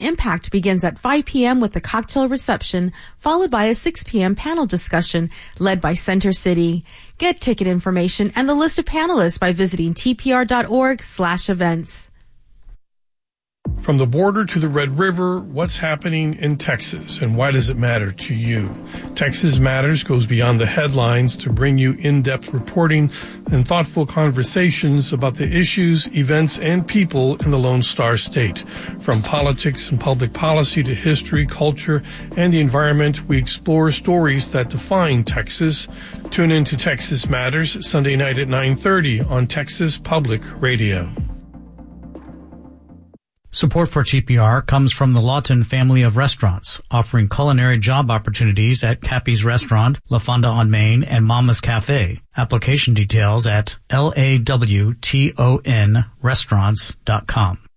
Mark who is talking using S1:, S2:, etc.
S1: Impact begins at 5 p.m. with a cocktail reception, followed by a 6 p.m. panel discussion led by Center City. Get ticket information and the list of panelists by visiting tpr.org/events.
S2: From the border to the Red River, what's happening in Texas and why does it matter to you? Texas Matters goes beyond the headlines to bring you in-depth reporting and thoughtful conversations about the issues, events, and people in the Lone Star State. From politics and public policy to history, culture, and the environment, we explore stories that define Texas. Tune in to Texas Matters Sunday night at 9:30 on Texas Public Radio.
S3: Support for TPR comes from the Lawton family of restaurants, offering culinary job opportunities at Cappy's Restaurant, La Fonda on Main, and Mama's Cafe. Application details at lawtonrestaurants.com.